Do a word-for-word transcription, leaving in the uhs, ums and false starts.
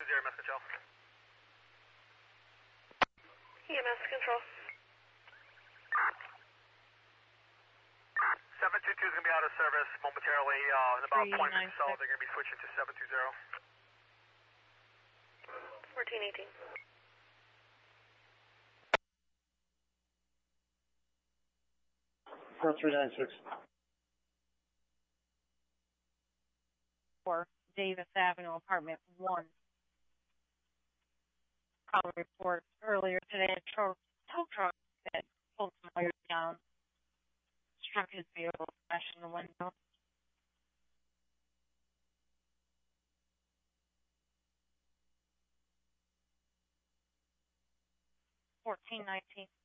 Zero, M S Control. E M S Control. seven two two is going to be out of service momentarily. Uh, in about twenty minutes or so, they're going to be switching to seven two zero. fourteen eighteen. four three nine six. For Davis Avenue, apartment one. Call report earlier today, a tow truck that pulled some wires down, struck his vehicle, smashed in the window. fourteen nineteen.